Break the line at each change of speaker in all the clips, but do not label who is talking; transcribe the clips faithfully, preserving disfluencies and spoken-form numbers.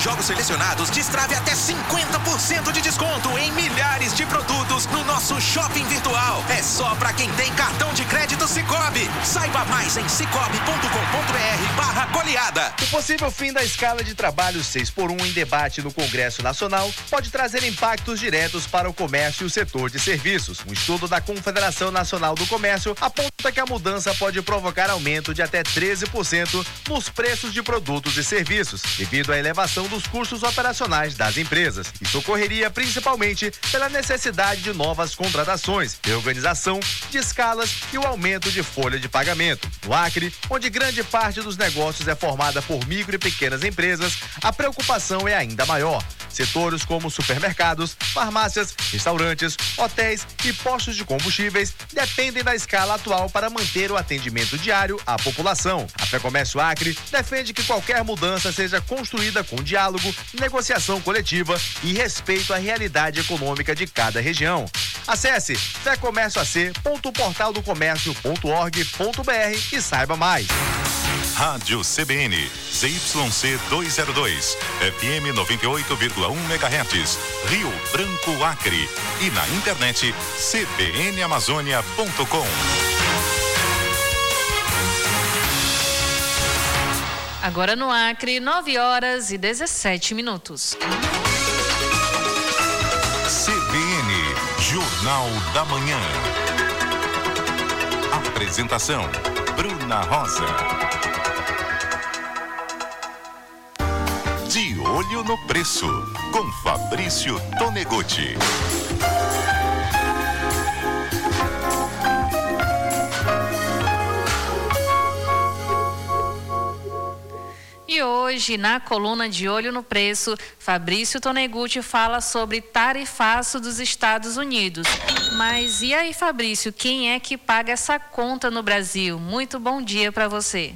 jogos selecionados, destrave até cinquenta por cento de desconto em milhares de produtos no nosso shopping virtual. É só pra quem tem cartão de crédito Sicoob. Saiba mais em cicobi ponto com ponto br barra goleada.
O possível fim da escala de trabalho seis por um em debate no Congresso Nacional pode trazer impactos diretos para o comércio e o setor de serviços. Um estudo da Confederação Nacional do Comércio aponta que a mudança pode provocar aumento de até treze por cento nos preços de produtos e serviços, devido à elevação dos custos operacionais das empresas. Isso ocorreria principalmente pela necessidade de novas contratações, reorganização de escalas e o aumento de folha de pagamento. No Acre, onde grande parte dos negócios é formada por micro e pequenas empresas, a preocupação é ainda maior. Setores como supermercados, farmácias, restaurantes, hotéis e postos de combustíveis dependem da escala atual para manter o atendimento diário à população. A Fecomércio Acre defende que qualquer mudança seja construída com diálogo, negociação coletiva e respeito à realidade econômica de cada região. Acesse fecomércioac ponto portal do comércio ponto org ponto br e saiba mais.
Rádio C B N, Z Y C duzentos e dois, F M noventa e oito vírgula um megahertz, Rio Branco, Acre. E na internet, c b n amazônia ponto com.
Agora no Acre, nove horas e dezessete minutos.
C B N, Jornal da Manhã. Apresentação, Bruna Rosa. De olho no preço, com Fabrício Tonegutti.
E hoje, na coluna de Olho no Preço, Fabrício Tonegutti fala sobre tarifaço dos Estados Unidos. Mas e aí, Fabrício, quem é que paga essa conta no Brasil? Muito bom dia para você.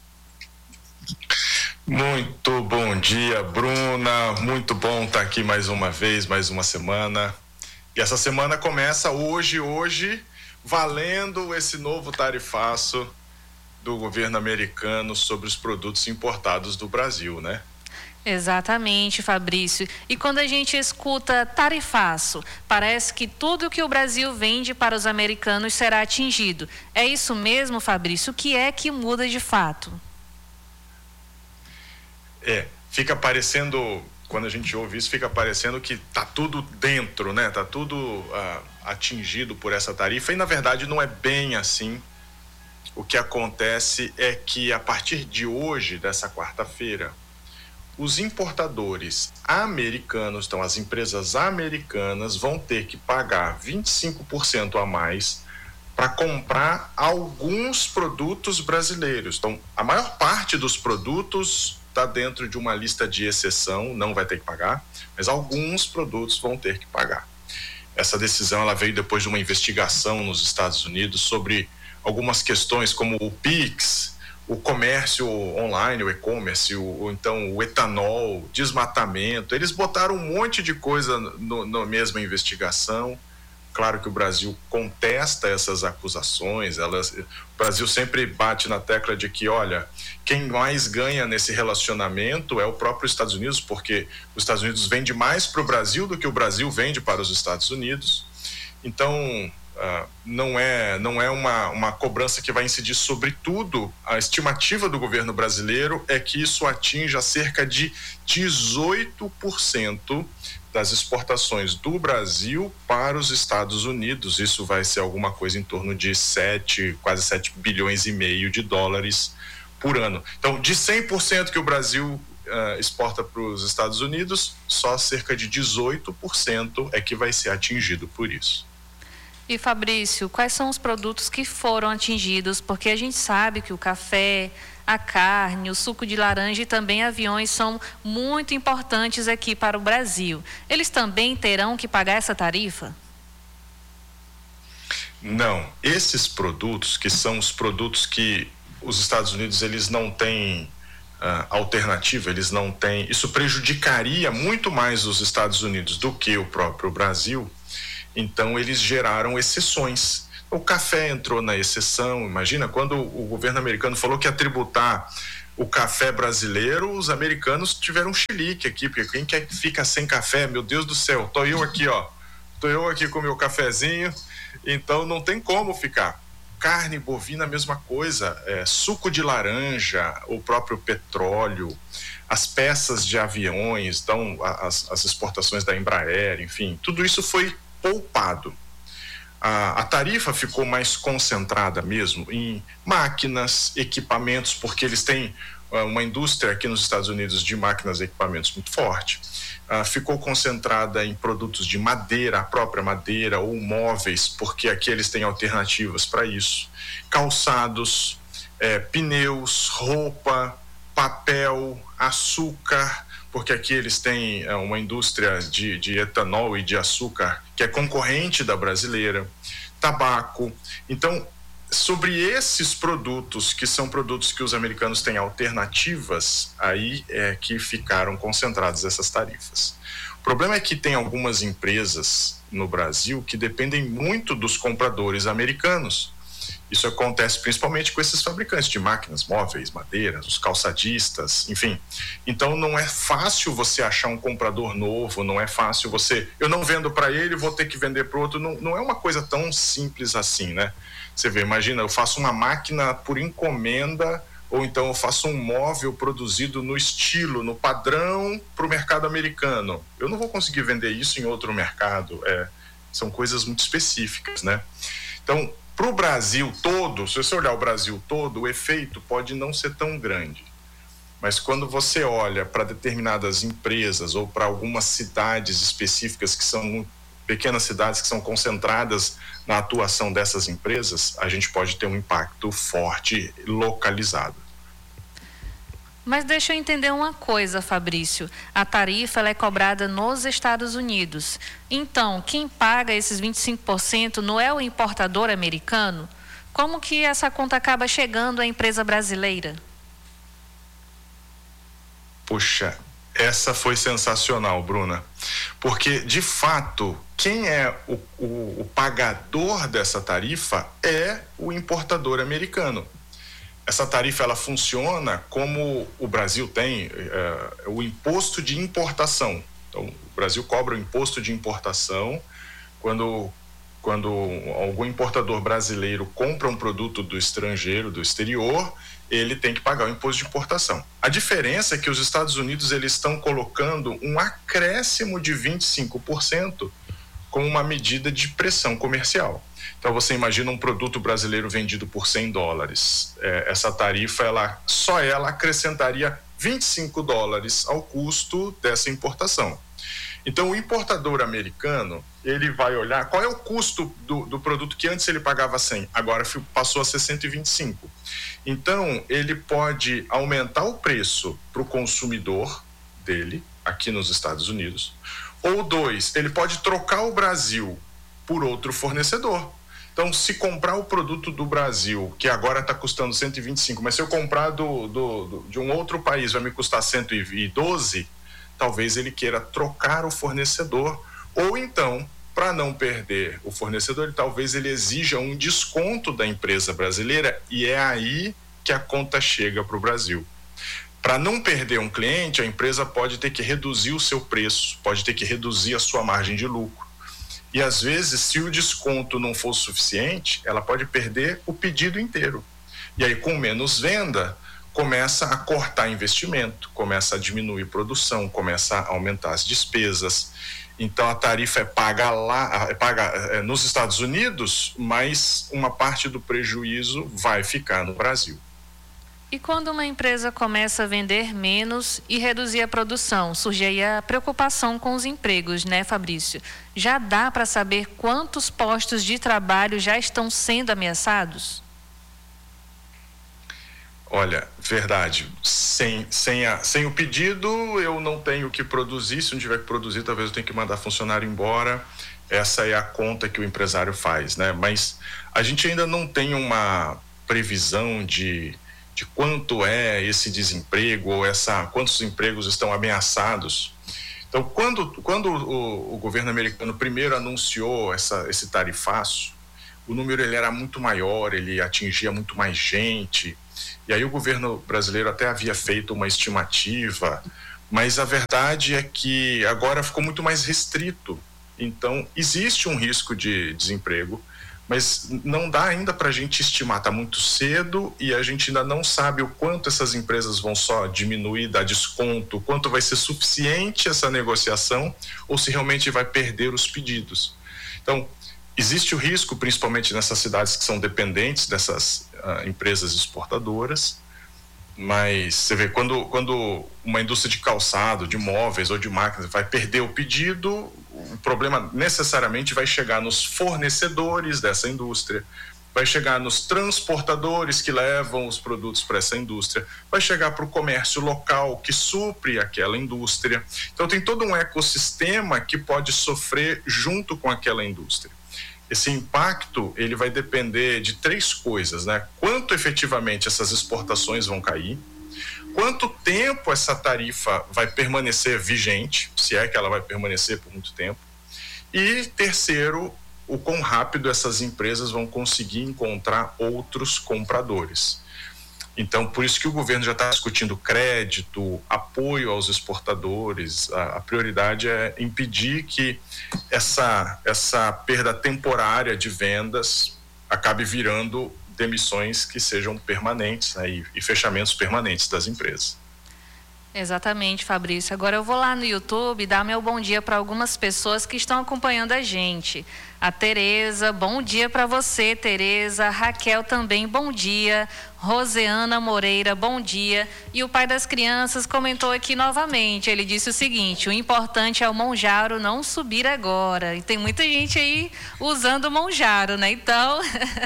Muito bom dia, Bruna. Muito bom estar aqui mais uma vez, mais uma semana. E essa semana começa hoje, hoje, valendo esse novo tarifaço do governo americano sobre os produtos importados do Brasil, né?
Exatamente, Fabrício. E quando a gente escuta tarifaço, parece que tudo que o Brasil vende para os americanos será atingido. É isso mesmo, Fabrício? O que é que muda de fato?
É, fica parecendo, quando a gente ouve isso, fica parecendo que tá tudo dentro, né? Tá tudo ah, atingido por essa tarifa e, na verdade, não é bem assim. O que acontece é que, a partir de hoje, dessa quarta-feira, os importadores americanos, então as empresas americanas, vão ter que pagar vinte e cinco por cento a mais para comprar alguns produtos brasileiros. Então, a maior parte dos produtos está dentro de uma lista de exceção, não vai ter que pagar, mas alguns produtos vão ter que pagar. Essa decisão ela veio depois de uma investigação nos Estados Unidos sobre algumas questões como o Pix, o comércio online, o e-commerce, o, ou então o etanol, desmatamento. Eles botaram um monte de coisa no, na mesma investigação. Claro que o Brasil contesta essas acusações. Elas, o Brasil sempre bate na tecla de que, olha, quem mais ganha nesse relacionamento é o próprio Estados Unidos, porque os Estados Unidos vende mais para o Brasil do que o Brasil vende para os Estados Unidos. Então, Uh, não é, não é uma, uma cobrança que vai incidir sobre tudo. A estimativa do governo brasileiro é que isso atinja cerca de dezoito por cento das exportações do Brasil para os Estados Unidos. Isso vai ser alguma coisa em torno de sete, quase sete bilhões e meio de dólares por ano. Então, de cem por cento que o Brasil uh, exporta para os Estados Unidos, só cerca de dezoito por cento é que vai ser atingido por isso.
E, Fabrício, quais são os produtos que foram atingidos? Porque a gente sabe que o café, a carne, o suco de laranja e também aviões são muito importantes aqui para o Brasil. Eles também terão que pagar essa tarifa?
Não. Esses produtos, que são os produtos que os Estados Unidos eles não têm uh, alternativa, eles não têm... Isso prejudicaria muito mais os Estados Unidos do que o próprio Brasil. Então, eles geraram exceções. O café entrou na exceção. Imagina, quando o governo americano falou que ia tributar o café brasileiro, os americanos tiveram um chilique aqui, porque quem quer que fica sem café, meu Deus do céu, tô eu aqui, ó, tô eu aqui com o meu cafezinho, então não tem como ficar. Carne bovina, a mesma coisa, é, suco de laranja, o próprio petróleo, as peças de aviões, então as, as exportações da Embraer, enfim, tudo isso foi poupado. A, a tarifa ficou mais concentrada mesmo em máquinas, equipamentos, porque eles têm uh, uma indústria aqui nos Estados Unidos de máquinas e equipamentos muito forte. Uh, ficou concentrada em produtos de madeira, a própria madeira, ou móveis, porque aqui eles têm alternativas para isso. Calçados, eh, pneus, roupa, papel, açúcar, porque aqui eles têm é, uma indústria de, de etanol e de açúcar que é concorrente da brasileira, tabaco. Então, sobre esses produtos, que são produtos que os americanos têm alternativas, aí é que ficaram concentradas essas tarifas. O problema é que tem algumas empresas no Brasil que dependem muito dos compradores americanos. Isso acontece principalmente com esses fabricantes de máquinas, móveis, madeiras, os calçadistas, enfim. Então não é fácil você achar um comprador novo, não é fácil você... Eu não vendo para ele, vou ter que vender para o outro. Não, não é uma coisa tão simples assim, né? Você vê, imagina, eu faço uma máquina por encomenda, ou então eu faço um móvel produzido no estilo, no padrão para o mercado americano. Eu não vou conseguir vender isso em outro mercado. É, são coisas muito específicas, né? Então... Para o Brasil todo, se você olhar o Brasil todo, o efeito pode não ser tão grande. Mas quando você olha para determinadas empresas ou para algumas cidades específicas que são pequenas cidades que são concentradas na atuação dessas empresas, a gente pode ter um impacto forte localizado.
Mas deixa eu entender uma coisa, Fabrício. A tarifa ela é cobrada nos Estados Unidos. Então, quem paga esses vinte e cinco por cento não é o importador americano? Como que essa conta acaba chegando à empresa brasileira?
Puxa, essa foi sensacional, Bruna. Porque, de fato, quem é o, o, o pagador dessa tarifa é o importador americano. Essa tarifa ela funciona como o Brasil tem é, o imposto de importação. Então, o Brasil cobra o imposto de importação quando, quando algum importador brasileiro compra um produto do estrangeiro, do exterior, ele tem que pagar o imposto de importação. A diferença é que os Estados Unidos eles estão colocando um acréscimo de vinte e cinco por cento como uma medida de pressão comercial. Então você imagina um produto brasileiro vendido por cem dólares. É, essa tarifa, ela, só ela acrescentaria vinte e cinco dólares ao custo dessa importação. Então o importador americano, ele vai olhar qual é o custo do, do produto que antes ele pagava cem, agora passou a ser cento e vinte e cinco. Então ele pode aumentar o preço para o consumidor dele, aqui nos Estados Unidos, ou dois, ele pode trocar o Brasil por outro fornecedor. Então, se comprar o produto do Brasil, que agora está custando cento e vinte e cinco, mas se eu comprar do, do, do, de um outro país vai me custar cento e doze, talvez ele queira trocar o fornecedor. Ou então, para não perder o fornecedor, ele, talvez ele exija um desconto da empresa brasileira e é aí que a conta chega para o Brasil. Para não perder um cliente, a empresa pode ter que reduzir o seu preço, pode ter que reduzir a sua margem de lucro. E às vezes, se o desconto não for suficiente, ela pode perder o pedido inteiro. E aí, com menos venda, começa a cortar investimento, começa a diminuir produção, começa a aumentar as despesas. Então, a tarifa é paga lá, é paga é, nos Estados Unidos, mas uma parte do prejuízo vai ficar no Brasil.
E quando uma empresa começa a vender menos e reduzir a produção, surge aí a preocupação com os empregos, né, Fabrício? Já dá para saber quantos postos de trabalho já estão sendo ameaçados?
Olha, verdade. Sem, sem, a, sem o pedido, eu não tenho que produzir. Se não tiver que produzir, talvez eu tenha que mandar funcionário embora. Essa é a conta que o empresário faz, né? Mas a gente ainda não tem uma previsão de... de quanto é esse desemprego ou essa, quantos empregos estão ameaçados. Então, quando, quando o, o governo americano primeiro anunciou essa, esse tarifaço, o número ele era muito maior, ele atingia muito mais gente, E aí o governo brasileiro até havia feito uma estimativa, mas a verdade é que agora ficou muito mais restrito. Então, existe um risco de desemprego, mas não dá ainda para a gente estimar, está muito cedo e a gente ainda não sabe o quanto essas empresas vão só diminuir, dar desconto, quanto vai ser suficiente essa negociação ou se realmente vai perder os pedidos. Então, existe o risco, principalmente nessas cidades que são dependentes dessas uh, empresas exportadoras, mas você vê, quando, quando uma indústria de calçado, de móveis ou de máquinas vai perder o pedido, o problema necessariamente vai chegar nos fornecedores dessa indústria, vai chegar nos transportadores que levam os produtos para essa indústria, vai chegar para o comércio local que supre aquela indústria. Então tem todo um ecossistema que pode sofrer junto com aquela indústria. Esse impacto, ele vai depender de três coisas, né? Quanto efetivamente essas exportações vão cair, quanto tempo essa tarifa vai permanecer vigente, se é que ela vai permanecer por muito tempo, e terceiro, o quão rápido essas empresas vão conseguir encontrar outros compradores. Então, por isso que o governo já está discutindo crédito, apoio aos exportadores. A, a prioridade é impedir que essa, essa perda temporária de vendas acabe virando demissões que sejam permanentes, né, e, e fechamentos permanentes das empresas.
Exatamente, Fabrício. Agora eu vou lá no YouTube dar meu bom dia para algumas pessoas que estão acompanhando a gente. A Tereza, bom dia para você, Tereza. Raquel também, bom dia. Roseana Moreira, bom dia. E o pai das crianças comentou aqui novamente. Ele disse o seguinte: o importante é o Monjaro não subir agora. E tem muita gente aí usando o Monjaro, né? Então,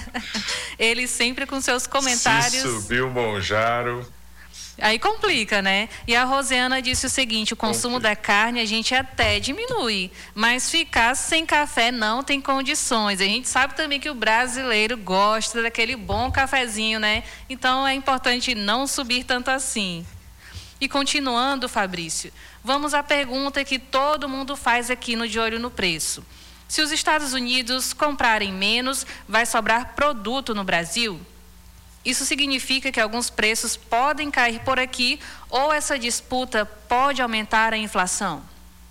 ele sempre com seus comentários.
Se subir o Monjaro...
Aí complica, né? E a Rosiana disse o seguinte: o consumo okay. da carne a gente até diminui, mas ficar sem café não tem condições. A gente sabe também que o brasileiro gosta daquele bom cafezinho, né? Então é importante não subir tanto assim. E continuando, Fabrício, vamos à pergunta que todo mundo faz aqui no De Olho no Preço. Se os Estados Unidos comprarem menos, vai sobrar produto no Brasil? Isso significa que alguns preços podem cair por aqui ou essa disputa pode aumentar a inflação?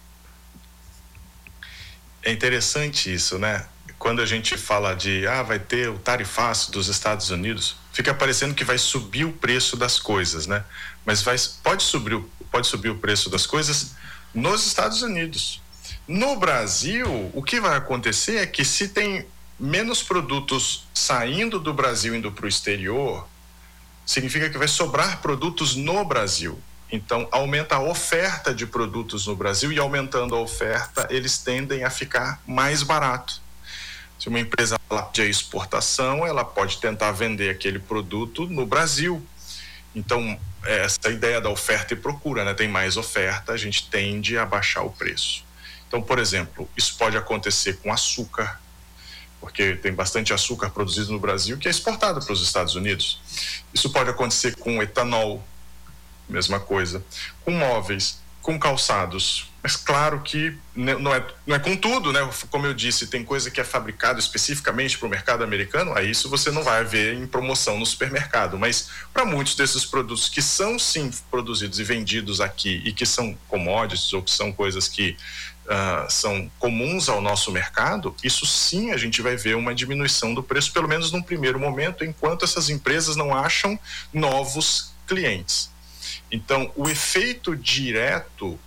É interessante isso, né? Quando a gente fala de, ah, vai ter o tarifaço dos Estados Unidos, fica parecendo que vai subir o preço das coisas, né? Mas vai, pode subir, pode subir o preço das coisas nos Estados Unidos. No Brasil, o que vai acontecer é que se tem menos produtos saindo do Brasil indo para o exterior, significa que vai sobrar produtos no Brasil. Então, aumenta a oferta de produtos no Brasil e aumentando a oferta, eles tendem a ficar mais barato. Se uma empresa de exportação, ela pode tentar vender aquele produto no Brasil. Então, essa ideia da oferta e procura, né? Tem mais oferta, a gente tende a baixar o preço. Então, por exemplo, isso pode acontecer com açúcar, porque tem bastante açúcar produzido no Brasil que é exportado para os Estados Unidos. Isso pode acontecer com etanol, mesma coisa, com móveis, com calçados. Mas claro que não é, não é com tudo, né? Como eu disse, tem coisa que é fabricada especificamente para o mercado americano, aí isso você não vai ver em promoção no supermercado. Mas para muitos desses produtos que são sim produzidos e vendidos aqui e que são commodities ou que são coisas que Uh, são comuns ao nosso mercado, isso sim a gente vai ver uma diminuição do preço, pelo menos num primeiro momento, enquanto essas empresas não acham novos clientes. Então, o efeito direto,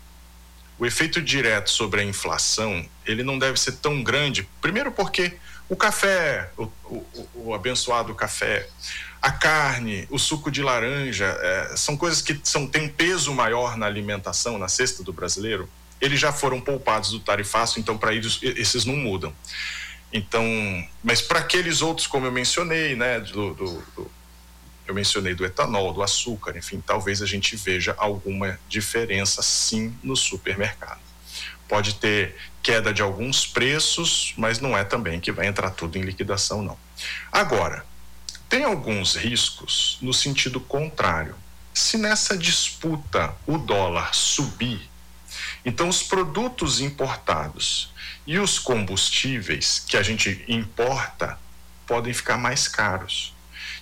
o efeito direto sobre a inflação, ele não deve ser tão grande, primeiro porque o café, o, o, o abençoado café, a carne, o suco de laranja, é, são coisas que são, têm um peso maior na alimentação, na cesta do brasileiro. Eles já foram poupados do tarifaço, então para eles esses não mudam. Então, mas para aqueles outros, como eu mencionei, né, do, do, do, eu mencionei do etanol, do açúcar, enfim, talvez a gente veja alguma diferença sim no supermercado. Pode ter queda de alguns preços, mas não é também que vai entrar tudo em liquidação, não. Agora, tem alguns riscos no sentido contrário. Se nessa disputa o dólar subir, então os produtos importados e os combustíveis que a gente importa podem ficar mais caros. Então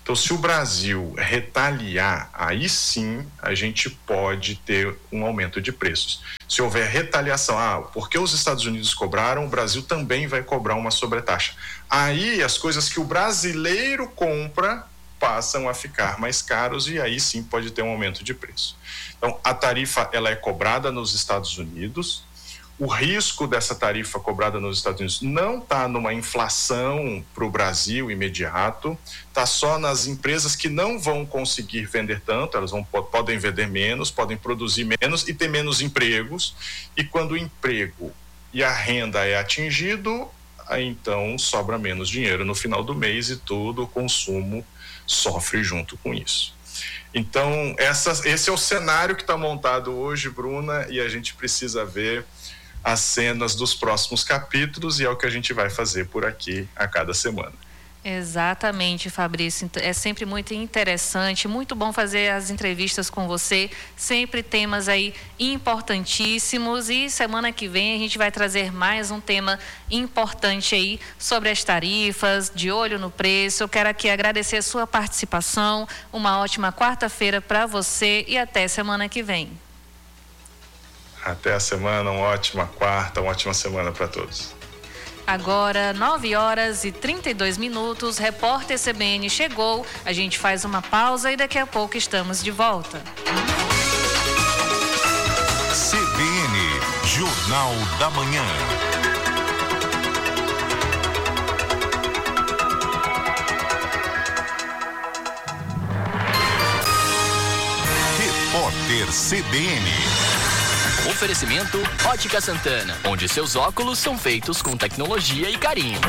Então, se o Brasil retaliar, aí sim a gente pode ter um aumento de preços. Se houver retaliação, ah, porque os Estados Unidos cobraram, o Brasil também vai cobrar uma sobretaxa. Aí as coisas que o brasileiro compra passam a ficar mais caros e aí sim pode ter um aumento de preço. Então, a tarifa ela é cobrada nos Estados Unidos. O risco dessa tarifa cobrada nos Estados Unidos não está numa inflação para o Brasil imediato, está só nas empresas que não vão conseguir vender tanto, elas vão, podem vender menos, podem produzir menos e ter menos empregos. E quando o emprego e a renda é atingido, aí então sobra menos dinheiro no final do mês e todo o consumo sofre junto com isso. Então, essa, esse é o cenário que está montado hoje, Bruna, e a gente precisa ver as cenas dos próximos capítulos e é o que a gente vai fazer por aqui a cada semana.
Exatamente, Fabrício. É sempre muito interessante, muito bom fazer as entrevistas com você, sempre temas aí importantíssimos e semana que vem a gente vai trazer mais um tema importante aí sobre as tarifas, de olho no preço. Eu quero aqui agradecer a sua participação, uma ótima quarta-feira para você e até semana que vem.
Até a semana, uma ótima quarta, uma ótima semana para todos.
Agora, nove horas e trinta e dois minutos, repórter C B N chegou, a gente faz uma pausa e daqui a pouco estamos de volta.
C B N, Jornal da Manhã. Repórter C B N.
Oferecimento Ótica Santana, onde seus óculos são feitos com tecnologia e carinho.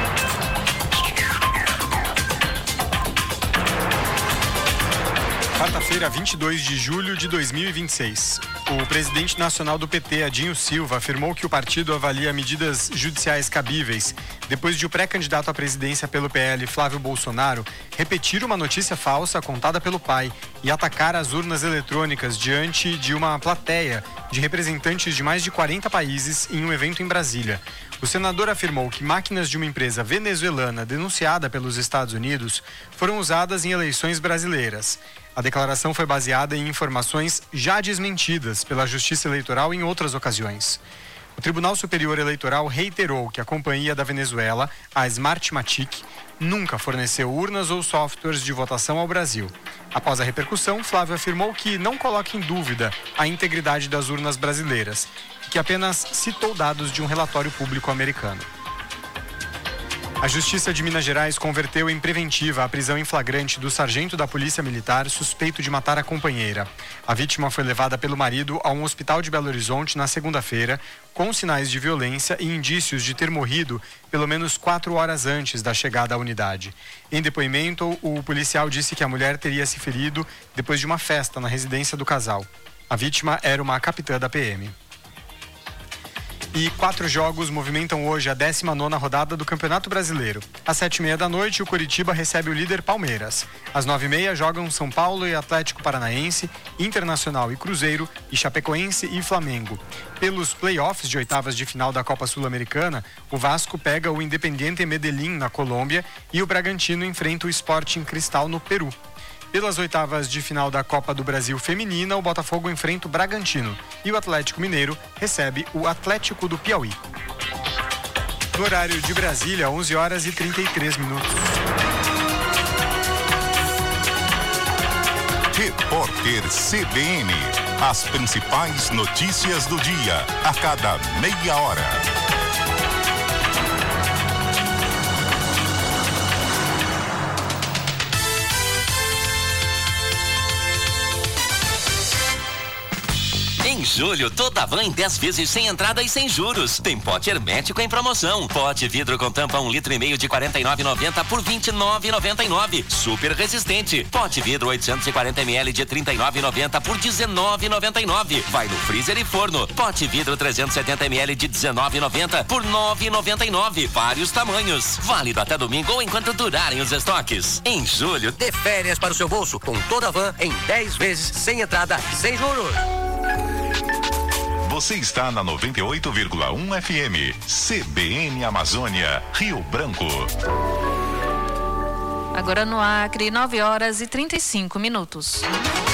Quarta-feira, vinte e dois de julho de dois mil e vinte e seis. O presidente nacional do P T, Adinho Silva, afirmou que o partido avalia medidas judiciais cabíveis depois de o pré-candidato à presidência pelo P L, Flávio Bolsonaro, repetir uma notícia falsa contada pelo pai e atacar as urnas eletrônicas diante de uma plateia de representantes de mais de quarenta países em um evento em Brasília. O senador afirmou que máquinas de uma empresa venezuelana denunciada pelos Estados Unidos foram usadas em eleições brasileiras. A declaração foi baseada em informações já desmentidas pela Justiça Eleitoral em outras ocasiões. O Tribunal Superior Eleitoral reiterou que a companhia da Venezuela, a Smartmatic, nunca forneceu urnas ou softwares de votação ao Brasil. Após a repercussão, Flávio afirmou que não coloca em dúvida a integridade das urnas brasileiras e que apenas citou dados de um relatório público americano. A Justiça de Minas Gerais converteu em preventiva a prisão em flagrante do sargento da Polícia Militar suspeito de matar a companheira. A vítima foi levada pelo marido a um hospital de Belo Horizonte na segunda-feira, com sinais de violência e indícios de ter morrido pelo menos quatro horas antes da chegada à unidade. Em depoimento, o policial disse que a mulher teria se ferido depois de uma festa na residência do casal. A vítima era uma capitã da P M. E quatro jogos movimentam hoje a décima nona rodada do Campeonato Brasileiro. Às sete e meia da noite, o Coritiba recebe o líder Palmeiras. Às nove e meia, jogam São Paulo e Atlético Paranaense, Internacional e Cruzeiro, e Chapecoense e Flamengo. Pelos playoffs de oitavas de final da Copa Sul-Americana, o Vasco pega o Independiente Medellín, na Colômbia, e o Bragantino enfrenta o Sporting Cristal, no Peru. Pelas oitavas de final da Copa do Brasil Feminina, o Botafogo enfrenta o Bragantino e o Atlético Mineiro recebe o Atlético do Piauí. No horário de Brasília, onze horas e trinta e três minutos.
Repórter C B N. As principais notícias do dia, a cada meia hora.
Em julho, toda van em dez vezes sem entrada e sem juros. Tem pote hermético em promoção. Pote vidro com tampa um litro e meio de quarenta e nove reais e noventa centavos por vinte e nove reais e noventa e nove centavos. Super resistente. Pote vidro oitocentos e quarenta mililitros de trinta e nove reais e noventa centavos por dezenove reais e noventa e nove centavos. Vai no freezer e forno. Pote vidro trezentos e setenta mililitros de dezenove reais e noventa centavos por nove reais e noventa e nove centavos. Vários tamanhos. Válido até domingo ou enquanto durarem os estoques. Em julho, dê férias para o seu bolso com toda a van em dez vezes sem entrada e sem juros.
Você está na noventa e oito vírgula um F M, C B N Amazônia, Rio Branco.
Agora no Acre, nove horas e trinta e cinco minutos.